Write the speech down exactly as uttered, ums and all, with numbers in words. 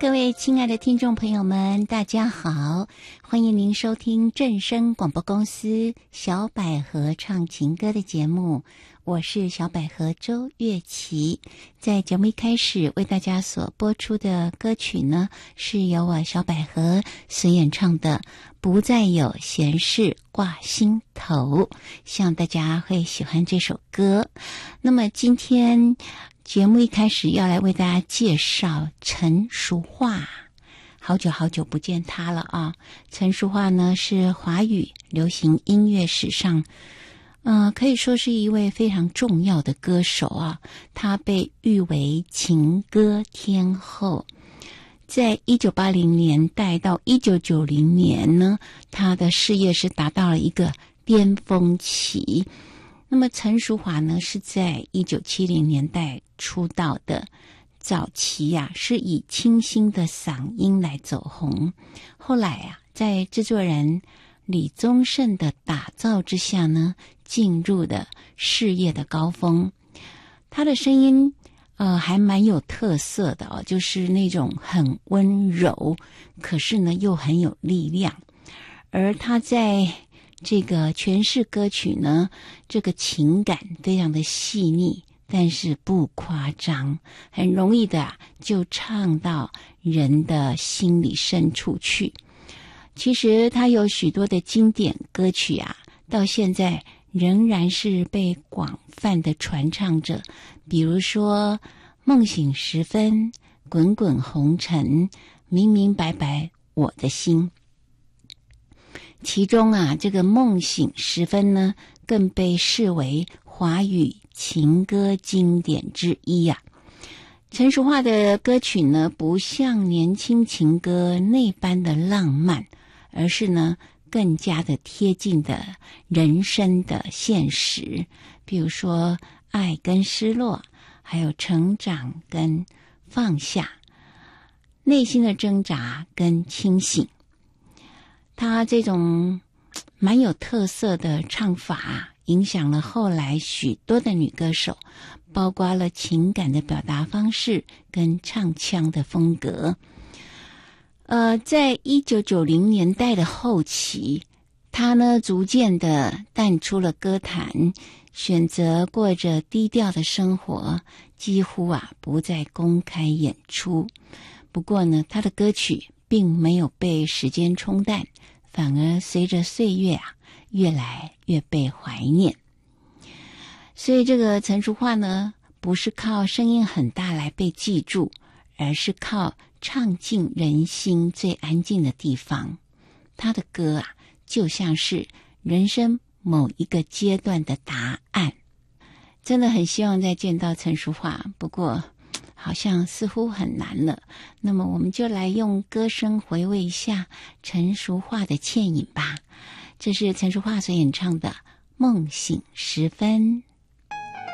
各位亲爱的听众朋友们，大家好，欢迎您收听正声广播公司小百合唱情歌的节目，我是小百合周月琪。在节目一开始为大家所播出的歌曲呢，是由我小百合所演唱的不再有闲事挂心头，希望大家会喜欢这首歌。那么今天节目一开始要来为大家介绍陈淑桦，好久好久不见她了啊！陈淑桦呢是华语流行音乐史上，呃，可以说是一位非常重要的歌手啊。她被誉为情歌天后。在一九八零年代到一九九零年呢，她的事业是达到了一个巅峰期。那么陈淑桦呢是在一九七零年代出道的，早期呀、啊、是以清新的嗓音来走红，后来啊在制作人李宗盛的打造之下呢，进入了事业的高峰。他的声音呃还蛮有特色的哦，就是那种很温柔，可是呢又很有力量。而他在这个诠释歌曲呢，这个情感非常的细腻，但是不夸张，很容易的、啊、就唱到人的心里深处去。其实他有许多的经典歌曲啊，到现在仍然是被广泛的传唱着，比如说梦醒时分、滚滚红尘、明明白白我的心。其中啊，这个梦醒时分呢，更被视为华语情歌经典之一啊。陈淑桦的歌曲呢，不像年轻情歌那般的浪漫，而是呢更加的贴近的人生的现实，比如说爱跟失落，还有成长跟放下，内心的挣扎跟清醒。他这种蛮有特色的唱法，影响了后来许多的女歌手，包括了情感的表达方式跟唱腔的风格。呃，在一九九零年代的后期，他呢逐渐的淡出了歌坛，选择过着低调的生活，几乎啊不再公开演出。不过呢，他的歌曲并没有被时间冲淡，反而随着岁月啊越来越被怀念。所以这个陈淑桦呢，不是靠声音很大来被记住，而是靠唱进人心最安静的地方。他的歌啊，就像是人生某一个阶段的答案。真的很希望再见到陈淑桦，不过好像似乎很难了。那么我们就来用歌声回味一下陈淑桦的倩影吧。这是陈淑桦所演唱的《梦醒时分》。